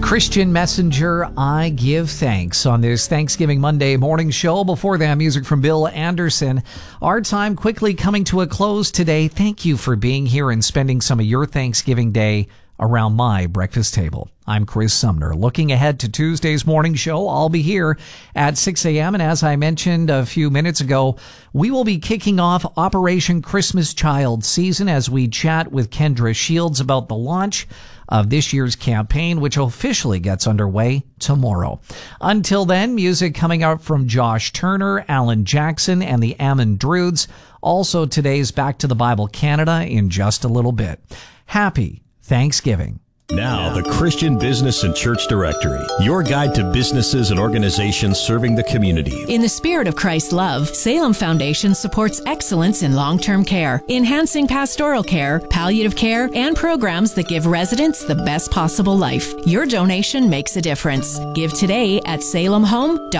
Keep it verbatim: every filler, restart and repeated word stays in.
Christian Messenger, I Give Thanks on this Thanksgiving Monday morning show. Before that, music from Bill Anderson. Our time quickly coming to a close today. Thank you for being here and spending some of your Thanksgiving Day around my breakfast table. I'm Chris Sumner. Looking ahead to Tuesday's morning show, I'll be here at six a.m. And as I mentioned a few minutes ago, we will be kicking off Operation Christmas Child season as we chat with Kendra Shields about the launch of this year's campaign, which officially gets underway tomorrow. Until then, music coming out from Josh Turner, Alan Jackson, and the Ammon Druids. Also today's Back to the Bible Canada in just a little bit. Happy Thanksgiving. Now, the Christian Business and Church Directory, your guide to businesses and organizations serving the community. In the spirit of Christ's love, Salem Foundation supports excellence in long-term care, enhancing pastoral care, palliative care, and programs that give residents the best possible life. Your donation makes a difference. Give today at salem home dot org.